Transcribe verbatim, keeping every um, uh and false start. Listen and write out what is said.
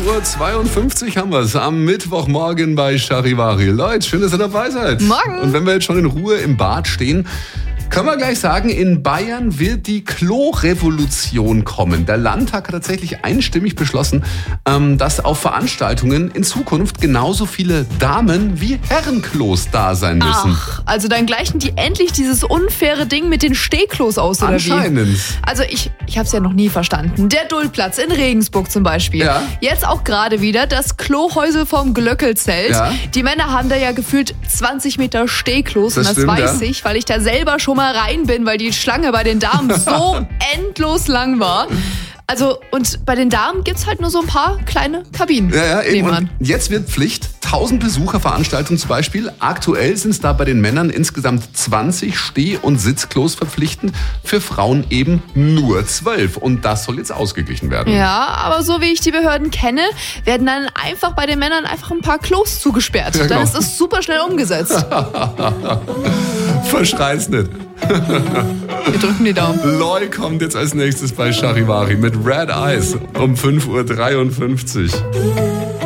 Uhr zweiundfünfzig haben wir es am Mittwochmorgen bei Charivari. Leute, schön, dass ihr dabei seid. Morgen. Und wenn wir jetzt schon in Ruhe im Bad stehen, können wir gleich sagen, in Bayern wird die Klo-Revolution kommen. Der Landtag hat tatsächlich einstimmig beschlossen, dass auf Veranstaltungen in Zukunft genauso viele Damen- wie Herrenklos da sein müssen. Ach, also dann gleichen die endlich dieses unfaire Ding mit den Stehklos aus, oder wie? Anscheinend. Also ich, ich habe es ja noch nie verstanden. Der Duldplatz in Regensburg zum Beispiel. Ja. Jetzt auch gerade wieder das Klohäusel vom Glöckelzelt. Ja. Die Männer haben da ja gefühlt zwanzig Meter Stehklos. Das und das stimmt, weiß ja. ich, weil ich da selber schon mal rein bin, weil die Schlange bei den Damen so endlos lang war. Also, und bei den Damen gibt's halt nur so ein paar kleine Kabinen. Ja, ja, eben. nebenan. Und jetzt wird Pflicht. tausend Besucherveranstaltungen zum Beispiel. Aktuell sind es da bei den Männern insgesamt zwanzig Steh- und Sitzklos verpflichtend. Für Frauen eben nur zwölf. Und das soll jetzt ausgeglichen werden. Ja, aber so wie ich die Behörden kenne, werden dann einfach bei den Männern einfach ein paar Klos zugesperrt. Ja, genau. Dann ist es super schnell umgesetzt. Verschrei's nicht. Wir drücken die Daumen. Loy kommt jetzt als nächstes bei Charivari mit Red Eyes um fünf Uhr dreiundfünfzig.